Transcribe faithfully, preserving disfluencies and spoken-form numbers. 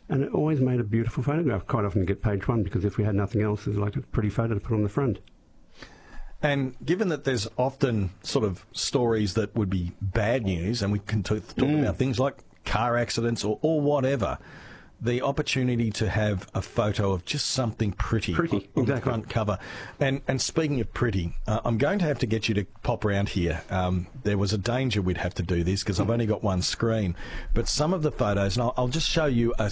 And it always made a beautiful photograph. Quite often you get page one because if we had nothing else, it's like a pretty photo to put on the front. And given that there's often sort of stories that would be bad news, and we can t- talk Mm. about things like car accidents or, or whatever, the opportunity to have a photo of just something pretty, Pretty, on, on exactly. the front cover. And and speaking of pretty, uh, I'm going to have to get you to pop around here. Um, there was a danger we'd have to do this because I've only got one screen. But some of the photos, and I'll, I'll just show you a